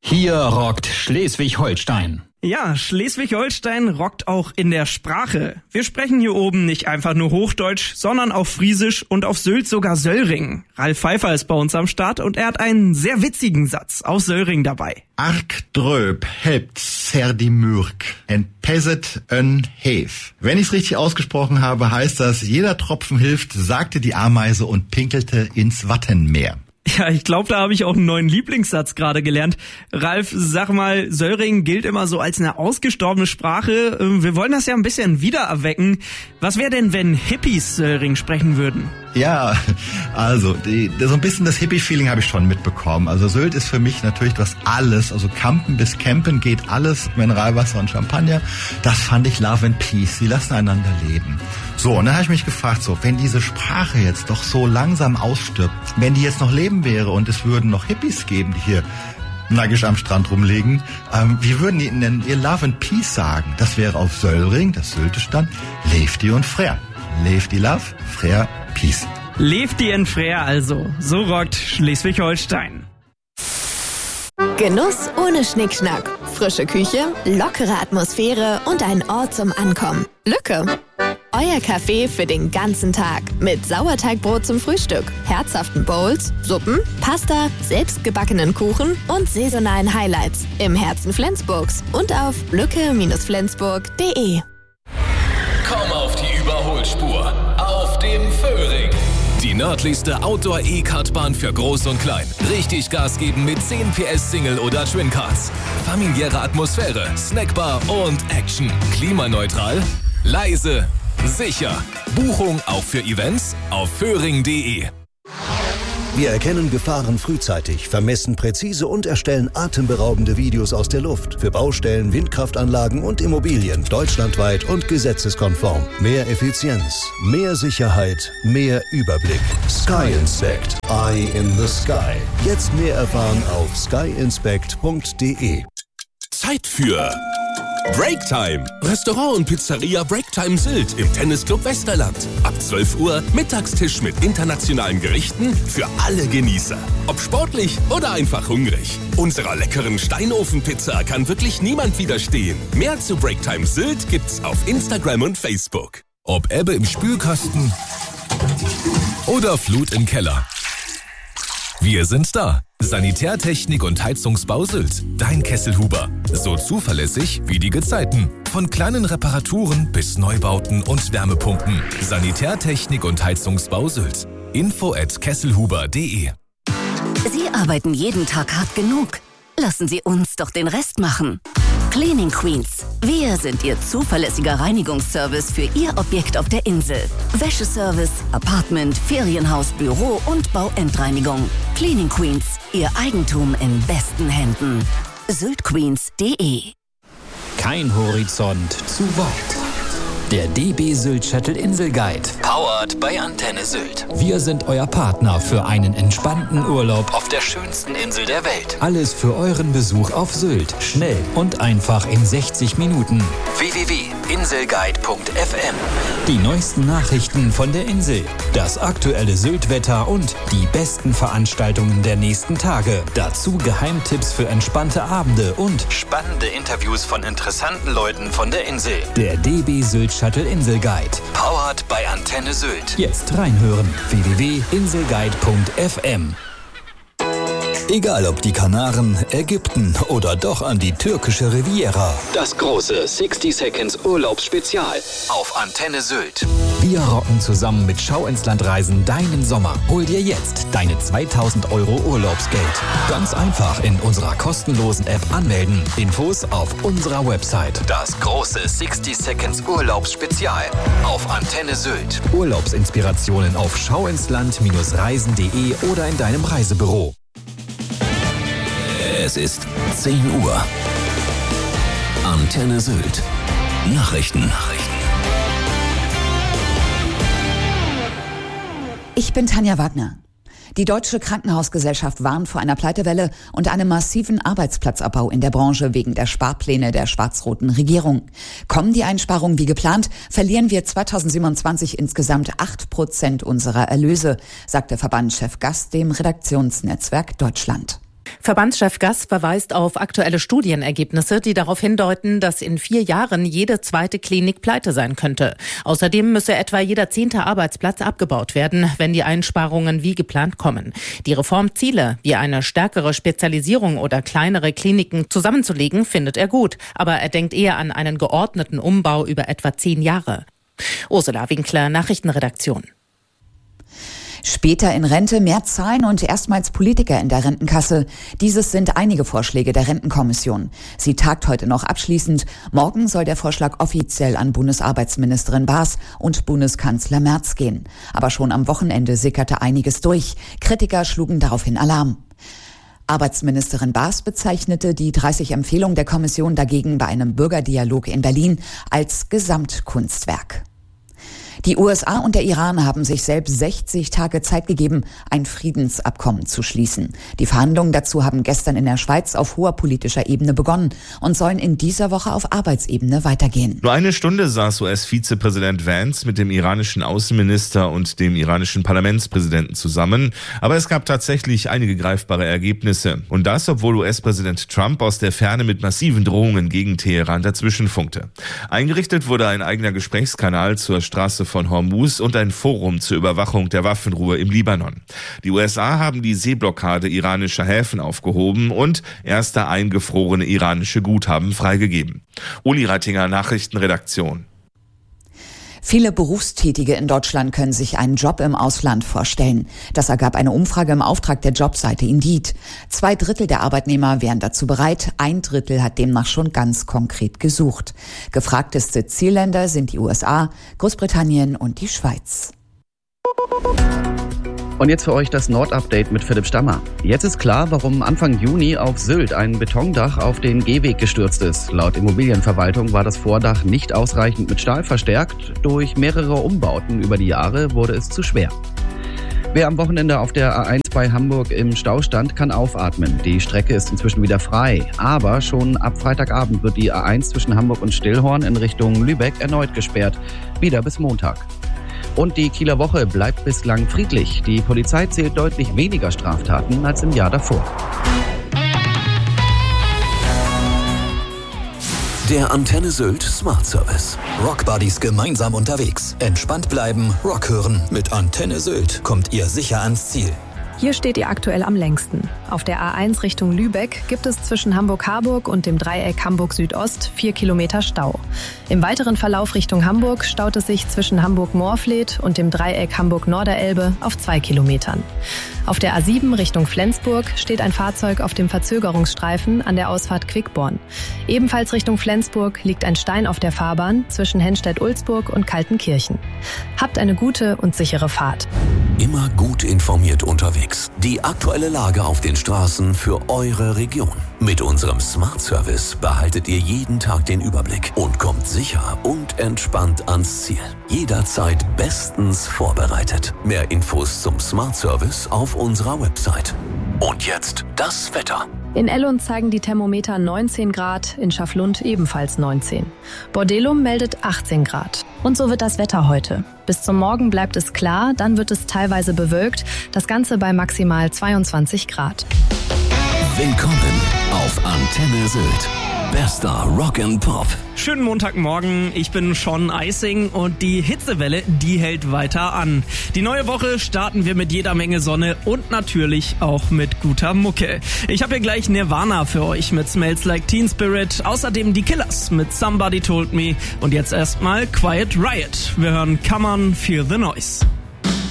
Hier rockt Schleswig-Holstein. Ja, Schleswig-Holstein rockt auch in der Sprache. Wir sprechen hier oben nicht einfach nur Hochdeutsch, sondern auch Friesisch und auf Sylt sogar Söllring. Ralf Pfeiffer ist bei uns am Start und er hat einen sehr witzigen Satz auf Söllring dabei. Ark dröp helpt ser die Mürk en peset ön hef. Wenn ich es richtig ausgesprochen habe, heißt das, jeder Tropfen hilft, sagte die Ameise und pinkelte ins Wattenmeer. Ja, ich glaube, da habe ich auch einen neuen Lieblingssatz gerade gelernt. Ralf, sag mal, Söllring gilt immer so als eine ausgestorbene Sprache. Wir wollen das ja ein bisschen wiedererwecken. Was wäre denn, wenn Hippies Söllring sprechen würden? Ja, also so ein bisschen das Hippie-Feeling habe ich schon mitbekommen. Also Sylt ist für mich natürlich das alles, also Campen bis Campen geht alles, Mineralwasser und Champagner. Das fand ich Love and Peace, sie lassen einander leben. So, und dann habe ich mich gefragt, so, wenn diese Sprache jetzt doch so langsam ausstirbt, wenn die jetzt noch leben wäre und es würden noch Hippies geben, die hier nackig am Strand rumlegen, wie würden die denn ihr Love and Peace sagen? Das wäre auf Söllring, das Sylte stand, Lefty und Frère. Lefty Love, Frère Peace. Lefty and Frère also. So rockt Schleswig-Holstein. Genuss ohne Schnickschnack. Frische Küche, lockere Atmosphäre und ein Ort zum Ankommen. Lücke. Euer Café für den ganzen Tag. Mit Sauerteigbrot zum Frühstück, herzhaften Bowls, Suppen, Pasta, selbstgebackenen Kuchen und saisonalen Highlights. Im Herzen Flensburgs und auf lücke-flensburg.de. Komm auf die Überholspur. Auf dem Föhring. Die nördlichste Outdoor-E-Kartbahn für Groß und Klein. Richtig Gas geben mit 10 PS Single- oder Twin-Cars. Familiäre Atmosphäre, Snackbar und Action. Klimaneutral, leise, sicher. Buchung auch für Events auf föhring.de. Wir erkennen Gefahren frühzeitig, vermessen präzise und erstellen atemberaubende Videos aus der Luft. Für Baustellen, Windkraftanlagen und Immobilien. Deutschlandweit und gesetzeskonform. Mehr Effizienz, mehr Sicherheit, mehr Überblick. Sky Inspect. Eye in the Sky. Jetzt mehr erfahren auf skyinspect.de. Zeit für Breaktime. Restaurant und Pizzeria Breaktime Sylt im Tennisclub Westerland. Ab 12 Uhr Mittagstisch mit internationalen Gerichten für alle Genießer. Ob sportlich oder einfach hungrig. Unserer leckeren Steinofenpizza kann wirklich niemand widerstehen. Mehr zu Breaktime Sylt gibt's auf Instagram und Facebook. Ob Ebbe im Spülkasten oder Flut im Keller. Wir sind da. Sanitärtechnik und Heizungsbau Sylt. Dein Kesselhuber. So zuverlässig wie die Gezeiten. Von kleinen Reparaturen bis Neubauten und Wärmepumpen. Sanitärtechnik und Heizungsbau Sylt. info@kesselhuber.de. Sie arbeiten jeden Tag hart genug. Lassen Sie uns doch den Rest machen. Cleaning Queens. Wir sind Ihr zuverlässiger Reinigungsservice für Ihr Objekt auf der Insel. Wäscheservice, Apartment, Ferienhaus, Büro und Bauendreinigung. Cleaning Queens. Ihr Eigentum in besten Händen. syltqueens.de. Kein Horizont zu weit. Der DB Sylt Shuttle Inselguide. Powered by Antenne Sylt. Wir sind euer Partner für einen entspannten Urlaub auf der schönsten Insel der Welt. Alles für euren Besuch auf Sylt. Schnell und einfach in 60 Minuten. www.inselguide.fm. Die neuesten Nachrichten von der Insel. Das aktuelle Sylt-Wetter und die besten Veranstaltungen der nächsten Tage. Dazu Geheimtipps für entspannte Abende und spannende Interviews von interessanten Leuten von der Insel. Der DB Sylt Shuttle Inselguide. Powered by Antenne Sylt. Jetzt reinhören. www.inselguide.fm. Egal ob die Kanaren, Ägypten oder doch an die türkische Riviera. Das große 60 Seconds Urlaubsspezial auf Antenne Sylt. Wir rocken zusammen mit Schau ins Land Reisen deinen Sommer. Hol dir jetzt deine 2000 € Urlaubsgeld. Ganz einfach in unserer kostenlosen App anmelden. Infos auf unserer Website. Das große 60 Seconds Urlaubsspezial auf Antenne Sylt. Urlaubsinspirationen auf schauinsland-reisen.de oder in deinem Reisebüro. Es ist 10 Uhr. Antenne Sylt. Nachrichten. Ich bin Tanja Wagner. Die Deutsche Krankenhausgesellschaft warnt vor einer Pleitewelle und einem massiven Arbeitsplatzabbau in der Branche wegen der Sparpläne der schwarz-roten Regierung. Kommen die Einsparungen wie geplant, verlieren wir 2027 insgesamt 8% unserer Erlöse, sagte Verbandschef Gast dem Redaktionsnetzwerk Deutschland. Verbandschef Gass verweist auf aktuelle Studienergebnisse, die darauf hindeuten, dass in 4 Jahren jede zweite Klinik pleite sein könnte. Außerdem müsse etwa jeder 10. Arbeitsplatz abgebaut werden, wenn die Einsparungen wie geplant kommen. Die Reformziele, wie eine stärkere Spezialisierung oder kleinere Kliniken zusammenzulegen, findet er gut. Aber er denkt eher an einen geordneten Umbau über etwa 10 Jahre. Ursula Winkler, Nachrichtenredaktion. Später in Rente, mehr zahlen und erstmals Politiker in der Rentenkasse. Dieses sind einige Vorschläge der Rentenkommission. Sie tagt heute noch abschließend. Morgen soll der Vorschlag offiziell an Bundesarbeitsministerin Baas und Bundeskanzler Merz gehen. Aber schon am Wochenende sickerte einiges durch. Kritiker schlugen daraufhin Alarm. Arbeitsministerin Baas bezeichnete die 30 Empfehlungen der Kommission dagegen bei einem Bürgerdialog in Berlin als Gesamtkunstwerk. Die USA und der Iran haben sich selbst 60 Tage Zeit gegeben, ein Friedensabkommen zu schließen. Die Verhandlungen dazu haben gestern in der Schweiz auf hoher politischer Ebene begonnen und sollen in dieser Woche auf Arbeitsebene weitergehen. Nur eine Stunde saß US-Vizepräsident Vance mit dem iranischen Außenminister und dem iranischen Parlamentspräsidenten zusammen. Aber es gab tatsächlich einige greifbare Ergebnisse. Und das, obwohl US-Präsident Trump aus der Ferne mit massiven Drohungen gegen Teheran dazwischen funkte. Eingerichtet wurde ein eigener Gesprächskanal zur Straße von Hormuz und ein Forum zur Überwachung der Waffenruhe im Libanon. Die USA haben die Seeblockade iranischer Häfen aufgehoben und erste eingefrorene iranische Guthaben freigegeben. Uli Reitinger, Nachrichtenredaktion. Viele Berufstätige in Deutschland können sich einen Job im Ausland vorstellen. Das ergab eine Umfrage im Auftrag der Jobseite Indeed. 2/3 der Arbeitnehmer wären dazu bereit, 1/3 hat demnach schon ganz konkret gesucht. Gefragteste Zielländer sind die USA, Großbritannien und die Schweiz. Und jetzt für euch das Nord-Update mit Philipp Stammer. Jetzt ist klar, warum Anfang Juni auf Sylt ein Betondach auf den Gehweg gestürzt ist. Laut Immobilienverwaltung war das Vordach nicht ausreichend mit Stahl verstärkt. Durch mehrere Umbauten über die Jahre wurde es zu schwer. Wer am Wochenende auf der A1 bei Hamburg im Stau stand, kann aufatmen. Die Strecke ist inzwischen wieder frei. Aber schon ab Freitagabend wird die A1 zwischen Hamburg und Stillhorn in Richtung Lübeck erneut gesperrt. Wieder bis Montag. Und die Kieler Woche bleibt bislang friedlich. Die Polizei zählt deutlich weniger Straftaten als im Jahr davor. Der Antenne Sylt Smart Service. Rockbuddies gemeinsam unterwegs. Entspannt bleiben, Rock hören. Mit Antenne Sylt kommt ihr sicher ans Ziel. Hier steht ihr aktuell am längsten. Auf der A1 Richtung Lübeck gibt es zwischen Hamburg-Harburg und dem Dreieck Hamburg-Südost 4 Kilometer Stau. Im weiteren Verlauf Richtung Hamburg staut es sich zwischen Hamburg-Morfleet und dem Dreieck Hamburg-Norderelbe auf 2 Kilometern. Auf der A7 Richtung Flensburg steht ein Fahrzeug auf dem Verzögerungsstreifen an der Ausfahrt Quickborn. Ebenfalls Richtung Flensburg liegt ein Stein auf der Fahrbahn zwischen Henstedt-Ulzburg und Kaltenkirchen. Habt eine gute und sichere Fahrt. Immer gut informiert unterwegs. Die aktuelle Lage auf den Straßen für eure Region. Mit unserem Smart Service behaltet ihr jeden Tag den Überblick und kommt sicher und entspannt ans Ziel. Jederzeit bestens vorbereitet. Mehr Infos zum Smart Service auf unserer Website. Und jetzt das Wetter. In Ellund zeigen die Thermometer 19 Grad, in Schaflund ebenfalls 19. Bordelum meldet 18 Grad. Und so wird das Wetter heute. Bis zum Morgen bleibt es klar, dann wird es teilweise bewölkt, das Ganze bei maximal 22 Grad. Willkommen auf Antenne Sylt. Bester Rock and Pop. Schönen Montagmorgen, ich bin Sean Eising und die Hitzewelle, die hält weiter an. Die neue Woche starten wir mit jeder Menge Sonne und natürlich auch mit guter Mucke. Ich habe hier gleich Nirvana für euch mit Smells Like Teen Spirit, außerdem die Killers mit Somebody Told Me und jetzt erstmal Quiet Riot. Wir hören Come On, Feel the Noise.